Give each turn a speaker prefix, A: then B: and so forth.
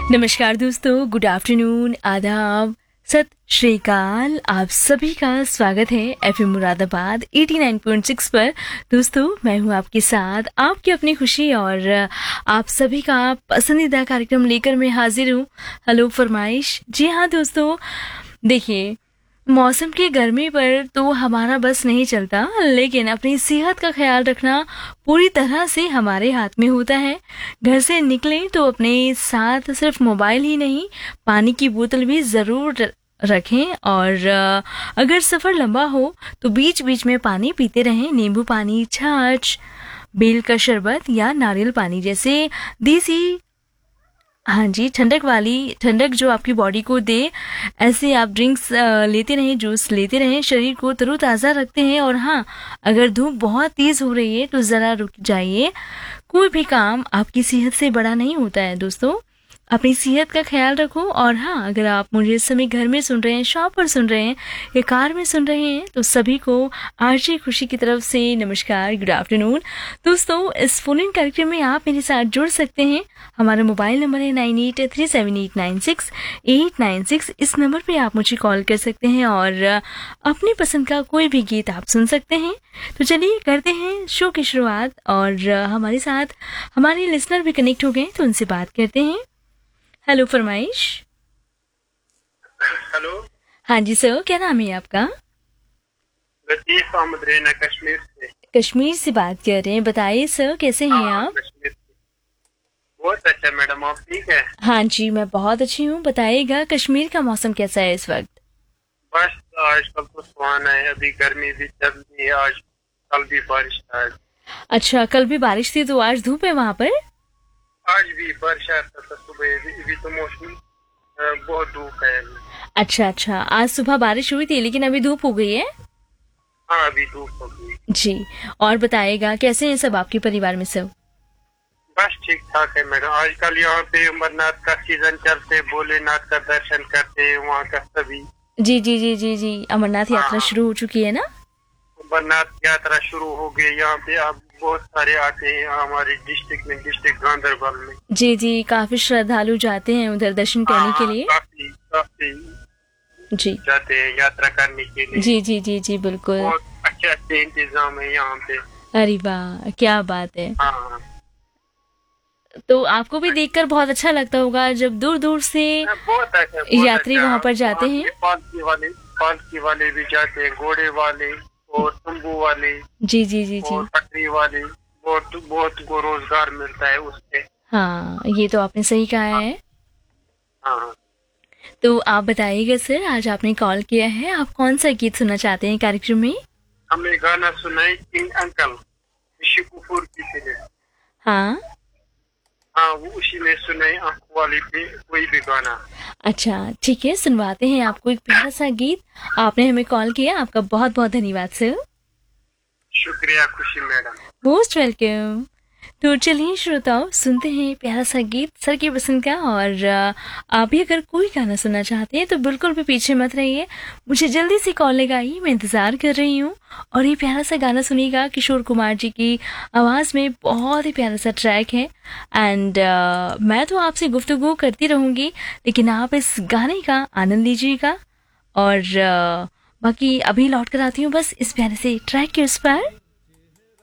A: नमस्कार दोस्तों, good afternoon, आदाब, सत श्री अकाल। आप सभी का स्वागत है एफएम मुरादाबाद 89.6 पर। दोस्तों, मैं हूं आपके साथ, आपकी अपनी खुशी और आप सभी का पसंदीदा कार्यक्रम लेकर मैं हाजिर हूं। हेलो फरमाइश। जी हाँ दोस्तों, देखिए, मौसम की गर्मी पर तो हमारा बस नहीं चलता, लेकिन अपनी सेहत का ख्याल रखना पूरी तरह से हमारे हाथ में होता है। घर से निकलें तो अपने साथ सिर्फ मोबाइल ही नहीं, पानी की बोतल भी ज़रूर रखें और अगर सफ़र लंबा हो तो बीच बीच में पानी पीते रहें। नींबू पानी, छाछ, बेल का शरबत या नारियल पानी जैसे देसी, हाँ जी, ठंडक जो आपकी बॉडी को दे, ऐसे आप ड्रिंक्स लेते रहें, जूस लेते रहें, शरीर को तरोताज़ा रखते हैं। और हाँ, अगर धूप बहुत तेज़ हो रही है तो ज़रा रुक जाइए। कोई भी काम आपकी सेहत से बड़ा नहीं होता है दोस्तों। अपनी सेहत का ख्याल रखो। और हाँ, अगर आप मुझे इस समय घर में सुन रहे हैं, शॉप पर सुन रहे हैं या कार में सुन रहे हैं तो सभी को आरजे खुशी की तरफ से नमस्कार, गुड आफ्टरनून। दोस्तों, इस फोन इन कार्यक्रम में आप मेरे साथ जुड़ सकते हैं। हमारा मोबाइल नंबर है 9837896896। इस नंबर पे आप मुझे कॉल कर सकते हैं और अपनी पसंद का कोई भी गीत आप सुन सकते हैं। तो चलिए करते हैं शो की शुरुआत। और हमारे साथ हमारे लिसनर भी कनेक्ट हो गए तो उनसे बात करते हैं। हेलो फरमाइश।
B: हेलो।
A: हाँ जी सर, क्या नाम है आपका?
B: लतीफ अहमद रैना, कश्मीर से।
A: कश्मीर से बात कर रहे हैं। बताइए सर, कैसे हैं आप?
B: कश्मीर से। बहुत अच्छा मैडम, आप ठीक है?
A: हाँ जी, मैं बहुत अच्छी हूँ। बताइएगा, कश्मीर का मौसम कैसा है इस वक्त?
B: बस आजकल तो सुहाना है, अभी गर्मी भी चल रही है, आज कल भी बारिश था।
A: अच्छा, कल भी बारिश थी तो आज धूप है वहाँ पर?
B: आज भी बारिश आया था सुबह, अभी तो मौसम बहुत धूप है।
A: अच्छा, आज सुबह बारिश हुई थी लेकिन अभी धूप हो गई है।
B: हाँ, अभी धूप हो गई
A: जी। और बताइएगा, कैसे हैं सब आपके परिवार में सब?
B: बस ठीक ठाक है मैडम। आजकल यहाँ पे अमरनाथ का सीजन चलते, भोलेनाथ का दर्शन करते हैं वहाँ का सभी।
A: जी, अमरनाथ यात्रा शुरू हो चुकी है ना?
B: अमरनाथ यात्रा शुरू हो गई, यहाँ पे अब बहुत सारे आते हैं हमारे डिस्ट्रिक्ट में, डिस्ट्रिक्ट गांधरबल में।
A: जी, काफी श्रद्धालु जाते हैं उधर दर्शन करने के लिए।
B: काफी
A: जी,
B: जाते हैं यात्रा करने के लिए।
A: जी, बिल्कुल।
B: बहुत अच्छे इंतजाम है यहाँ पे।
A: अरे वाह, क्या बात है।
B: हाँ,
A: तो आपको भी देखकर बहुत अच्छा लगता होगा जब दूर दूर से
B: बहुत अच्छा,
A: यात्री वहाँ पर जाते हैं।
B: पालकी वाले भी जाते हैं, घोड़े वाले और तंबू वाले।
A: जी।
B: और पटरी वाले, बहुत को रोजगार मिलता है उससे।
A: हाँ, ये तो आपने सही कहा है।
B: हाँ,
A: तो आप बताइएगा सर, आज आपने कॉल किया है, आप कौन सा गीत सुनना चाहते हैं कार्यक्रम में?
B: हमें गाना सुनाई किंग अंकल, ऋषि कपूर की फिल्म।
A: हाँ,
B: वो उसी में सुनाई, आंख वाली पे कोई भी गाना।
A: अच्छा ठीक है, सुनवाते हैं आपको एक प्यारा सा गीत। आपने हमें कॉल किया, आपका बहुत बहुत धन्यवाद सर।
B: शुक्रिया खुशी मैडम।
A: Most welcome. तो चलिए श्रोताओ, सुनते हैं प्यारा सा गीत सर की पसंद का। और आप भी अगर कोई गाना सुनना चाहते हैं तो बिल्कुल भी पीछे मत रहिए, मुझे जल्दी से कॉल लगाइए, मैं इंतज़ार कर रही हूँ। और ये प्यारा सा गाना सुनिएगा, किशोर कुमार जी की आवाज़ में बहुत ही प्यारा सा ट्रैक है। एंड मैं तो आपसे गुफ्तगू करती रहूँगी, लेकिन आप इस गाने का आनंद लीजिएगा। और बाकी अभी लौट कर आती हूँ बस इस प्यारे से ट्रैक के उस पर।